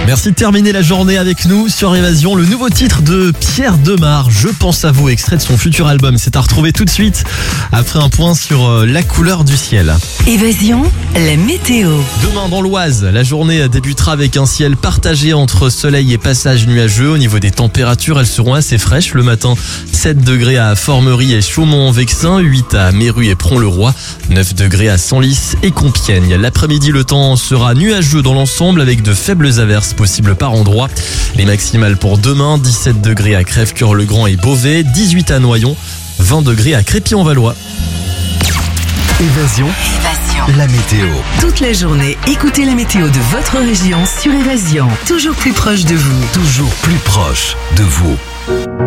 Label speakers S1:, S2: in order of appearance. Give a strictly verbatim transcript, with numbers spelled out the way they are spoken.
S1: Merci de terminer la journée avec nous sur Évasion. Le nouveau titre de Pierre Demar, Je pense à vous, extrait de son futur album. C'est à retrouver tout de suite après un point sur la couleur du ciel.
S2: Évasion, la météo.
S1: Demain dans l'Oise, la journée débutera avec un ciel partagé entre soleil et passage nuageux. Au niveau des températures, elles seront assez fraîches. Le matin, sept degrés à Formerie et Chaumont-en-Vexin, huit à Méru et Pront-le-Roi, neuf degrés à Senlis et Compiègne. L'après-midi, le temps sera nuageux dans l'ensemble avec de faibles averses possibles par endroits. Les maximales pour demain, dix-sept degrés à Crèvecœur-le-Grand et Beauvais, dix-huit à Noyon, vingt degrés à Crépy-en-Valois.
S3: Évasion,
S2: Évasion.
S3: la météo.
S2: Toute la journée, écoutez la météo de votre région sur Évasion. Toujours plus proche de vous.
S3: Toujours plus proche de vous.